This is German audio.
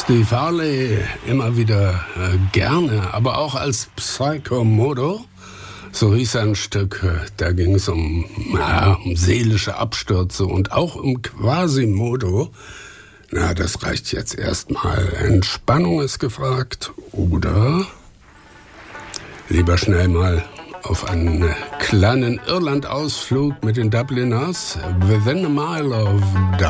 Steve Harley immer wieder gerne, aber auch als Psychomodo. So hieß ein Stück, da ging es um seelische Abstürze und auch um Quasimodo. Na, das reicht jetzt erstmal. Entspannung ist gefragt oder lieber schnell mal auf einen kleinen Irland-Ausflug mit den Dubliners. Within a Mile of